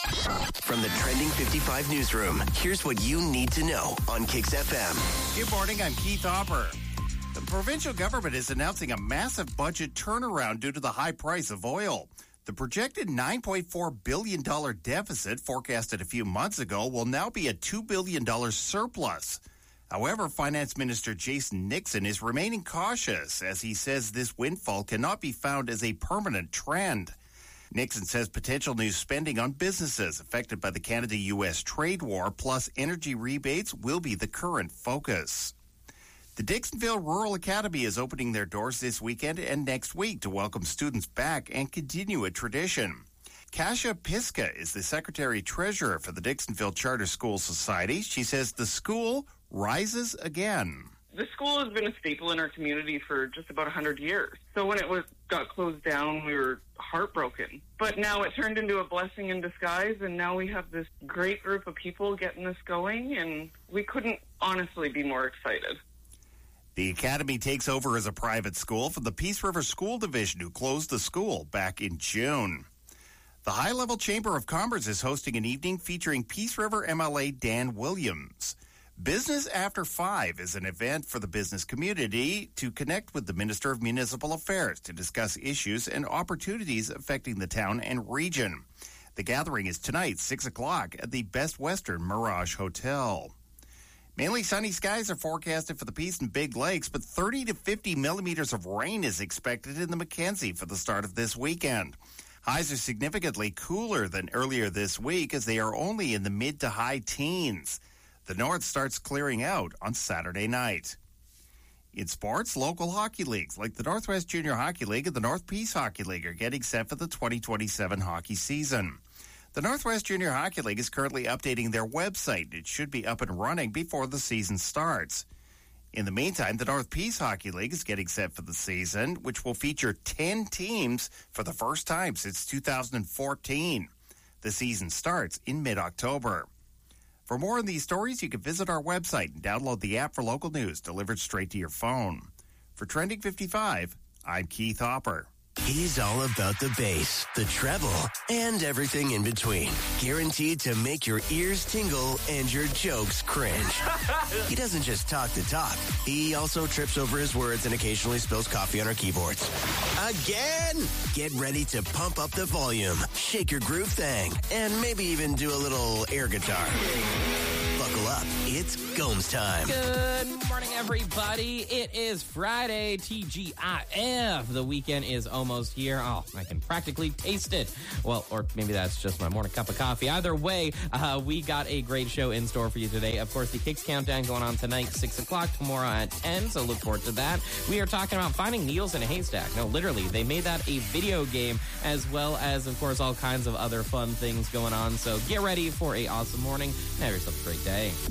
From the Trending 55 newsroom, here's what you need to know on Kicks FM. Good morning, I'm Keith Hopper. The provincial government is announcing a massive budget turnaround due to the high price of oil. The projected $9.4 billion deficit forecasted a few months ago will now be a $2 billion surplus. However, Finance Minister Jason Nixon is remaining cautious as he says this windfall cannot be found as a permanent trend. Nixon says potential new spending on businesses affected by the Canada-U.S. trade war plus energy rebates will be the current focus. The Dixonville Rural Academy is opening their doors this weekend and next week to welcome students back and continue a tradition. Kasia Piska is the Secretary-Treasurer for the Dixonville Charter School Society. She says the school rises again. The school has been a staple in our community for just about 100 years. So when it got closed down, we were heartbroken. But now it turned into a blessing in disguise, and now we have this great group of people getting this going, and we couldn't honestly be more excited. The academy takes over as a private school from the Peace River School Division, who closed the school back in June. The High Level Chamber of Commerce is hosting an evening featuring Peace River MLA Dan Williams. Business After 5 is an event for the business community to connect with the Minister of Municipal Affairs to discuss issues and opportunities affecting the town and region. The gathering is tonight, 6 o'clock, at the Best Western Mirage Hotel. Mainly sunny skies are forecasted for the Peace and Big Lakes, but 30 to 50 millimeters of rain is expected in the Mackenzie for the start of this weekend. Highs are significantly cooler than earlier this week as they are only in the mid to high teens. The north starts clearing out on Saturday night. In sports, local hockey leagues like the Northwest Junior Hockey League and the North Peace Hockey League are getting set for the 2027 hockey season. The Northwest Junior Hockey League is currently updating their website. It should be up and running before the season starts. In the meantime, the North Peace Hockey League is getting set for the season, which will feature 10 teams for the first time since 2014. The season starts in mid-October. For more on these stories, you can visit our website and download the app for local news delivered straight to your phone. For Trending 55, I'm Keith Hopper. He's all about the bass, the treble, and everything in between. Guaranteed to make your ears tingle and your jokes cringe. He doesn't just talk the talk. He also trips over his words and occasionally spills coffee on our keyboards. Again! Get ready to pump up the volume, shake your groove thing, and maybe even do a little air guitar. Buckle up. It's Gomes time. Good morning, everybody. It is Friday, TGIF. The weekend is almost here. Oh, I can practically taste it. Well, or maybe that's just my morning cup of coffee. Either way, we got a great show in store for you today. Of course, the Kicks Countdown going on tonight, 6 o'clock, tomorrow at 10, so look forward to that. We are talking about finding needles in a haystack. No, literally, they made that a video game, as well as, of course, all kinds of other fun things going on. So get ready for an awesome morning. Have yourself a great day.